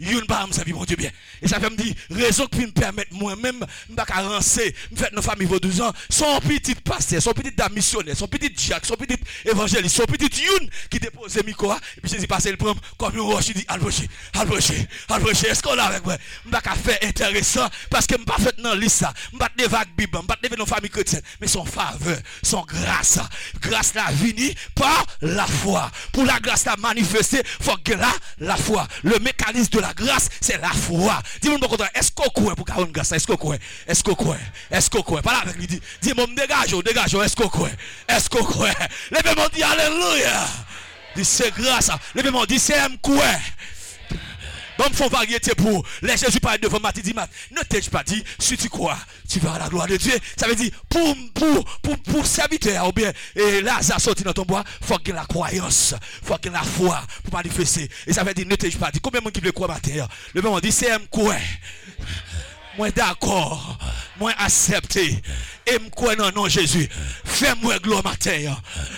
yon pas me servir mon Dieu bien. Et ça fait me dire raison qui me permettre moi-même m'pas ka rancer, me fait nos familles 12 ans, son petit pasteur, son petit dame missionnaire, son petit Jacques, son petit évangéliste, son petit Youn qui dépose micro et puis Jésus passe le prendre comme un roche, il dit albrocher. Est-ce qu'on a avec moi? M'pas ka faire intéressant parce que m'pas fait dans liste ça, m'pas de vague Bible, m'pas de nos familles chrétiennes, mais son faveur, son grâce la vini par la foi. Pour la grâce la manifester, faut que la foi. Le mécanisme de la grâce, c'est la foi. Dis-moi est-ce qu'on croit pour avoir une grâce? Est-ce qu'on croit? Pas là avec lui, dis-moi dégage, est-ce qu'on croit? Lève-moi dit alléluia. Dis c'est grâce. Lève-moi dit c'est quoi? Donc, faut variété pour les Jésus parle devant Matthieu dit ne t'ai pas dit, si tu crois, tu verras la gloire de Dieu. Ça veut dire, pour serviteur, ou bien, et Lazare sorti dans ton bois, faut qu'il y ait la croyance, faut qu'il y ait la foi pour manifester. Et ça veut dire, ne t'ai pas dit, combien de monde qui veut croire matin? Le moment dit, c'est quoi? Moi d'accord, moi accepté, et me croire non non Jésus. Fais-moi gloire matin.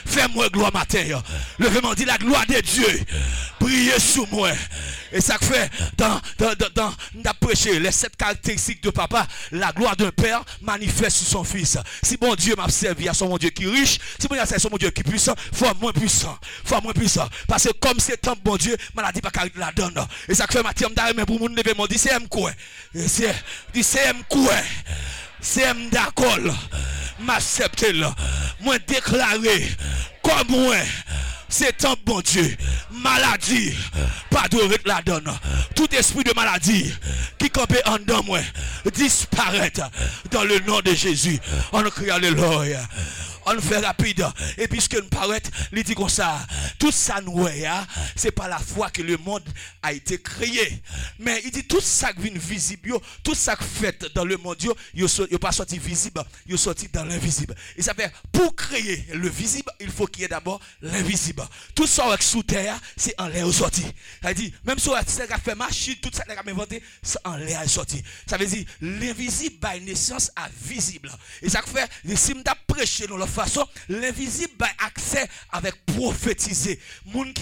Le vraiment dit la gloire de Dieu. Priez sur moi. Et ça fait dans prêché les 7 caractéristiques de papa, la gloire d'un père manifeste sur son fils. Si bon Dieu m'a servi à son mon Dieu qui est riche, si bon Dieu à son mon Dieu qui est puissant, faut moins puissant. Parce que comme c'est tant bon Dieu, maladie pas carré la donne. Et ça fait Mathieu mais pour mon lever mon dit c'est quoi? C'est quoi? C'est d'accord. M'accepter là. Moi déclarer comme moi. C'est un bon Dieu. Maladie, pas de la donne. Tout esprit de maladie qui campait en dedans moi, disparaître dans le nom de Jésus. On crie alléluia. On fait rapide. Et puisque nous paraît, il dit comme ça, tout ça nous c'est par la foi que le monde a été créé. Mais il dit tout ça qui vient visible, tout ça qui fait dans le monde, il n'est pas sorti visible, il est sorti dans l'invisible. Et ça fait, pour créer le visible, il faut qu'il y ait d'abord l'invisible. Tout ça qui est sous terre, c'est en l'air sorti. Ça dit, même si on a fait machine, tout ça qui a inventé, c'est en l'air sorti. Ça veut dire, l'invisible a une naissance à visible. Et ça fait, si on a prêché dans la façon, l'invisible a accès avec prophétiser. Moun qui